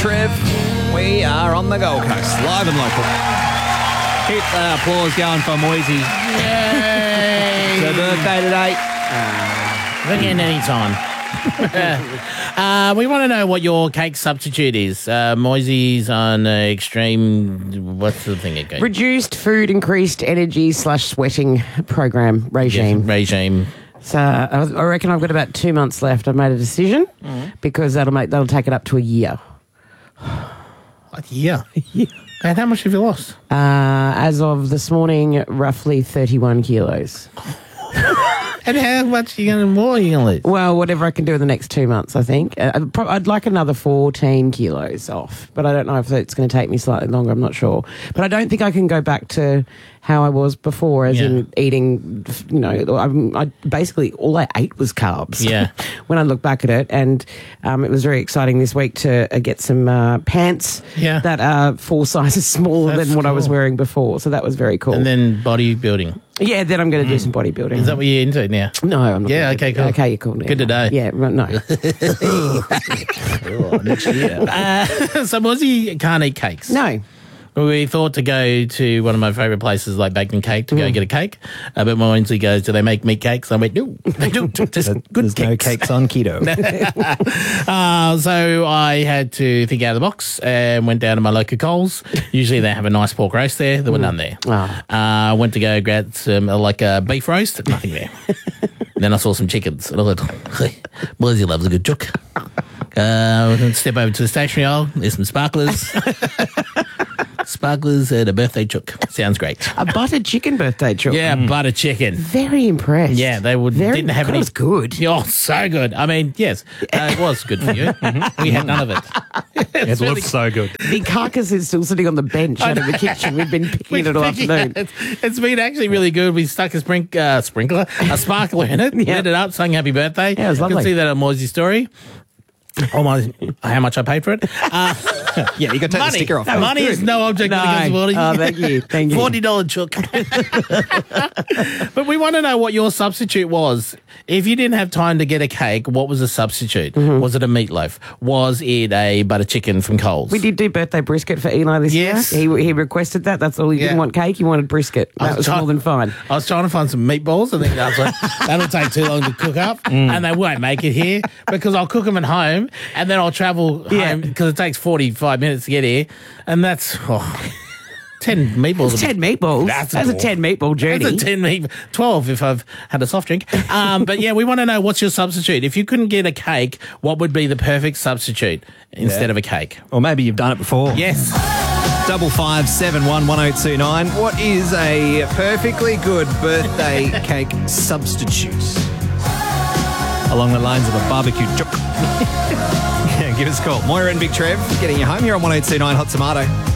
Trev, we are on the Gold Coast, live and local. Keep the applause going for Moisey. Yay! It's her birthday today. Ring in any time. We want to know what your cake substitute is. Moisey's on extreme. What's the thing again? Reduced food, increased energy / sweating program regime. Yeah, regime. So I reckon I've got about 2 months left. I've made a decision because that'll take it up to a year. Yeah. And how much have you lost? As of this morning, roughly 31 kilos. And how much more are you going to lose? Well, whatever I can do in the next 2 months, I think. I'd like another 14 kilos off, but I don't know if it's going to take me slightly longer. I'm not sure. But I don't think I can go back to how I was before, as in eating, I basically all I ate was carbs. Yeah. When I look back at it. And it was very exciting this week to get some pants that are 4 sizes smaller than what I was wearing before. So that was very cool. And then bodybuilding. Yeah, then I'm going to do some bodybuilding. Is that what you're into now? No, I'm not. Yeah, okay, cool. Okay, you're cool. Good to know. Yeah, no. Next year. So Moisey can't eat cakes. No. We thought to go to one of my favourite places like Bake and Cake to go get a cake. But Moisey goes, do they make meat cakes? I went, no, they don't. Just good There's cakes. no cakes on keto. So I had to think out of the box and went down to my local Coles. Usually they have a nice pork roast there. There were none there. Went to go grab some a beef roast. Nothing there. Then I saw some chickens. And I thought, Moisey loves a good chook. Step over to the stationery aisle. There's some sparklers. Sparklers and a birthday chook. Sounds great. A buttered chicken birthday chook. Yeah, butter chicken. Very impressed. Yeah, they didn't have any. It was good. Oh, so good. I mean, yes, it was good for you. We had none of it. It looked so good. The carcass is still sitting on the bench out of the kitchen. We've been picking it all afternoon. It's been actually really good. We stuck a sparkler in it, lit it up, sang happy birthday. Yeah, it was lovely. You can see that on Moisey's story. How much I paid for it. Yeah, you got to take the sticker off. Money is no object of accountability. Oh, thank you. Thank you. $40 chook. But we want to know what your substitute was. If you didn't have time to get a cake, what was the substitute? Was it a meatloaf? Was it a butter chicken from Coles? We did do birthday brisket for Eli this year. He requested that. That's all. He didn't want cake. He wanted brisket. That was more than fine. I was trying to find some meatballs. I think that'll take too long to cook up. And they won't make it here because I'll cook them at home and then I'll travel home because it takes 45 minutes to get here. And that's... 10 meatballs. It's 10 meatballs. That's a 10 meatball journey. That's a 10 12 if I've had a soft drink. But yeah, we want to know what's your substitute. If you couldn't get a cake, what would be the perfect substitute instead of a cake? Or maybe you've done it before. Yes. 55711029. What is a perfectly good birthday cake substitute? Along the lines of a barbecue chook. Yeah, give us a call. Moira and Big Trev getting you home here on 1029 Hot Tomato.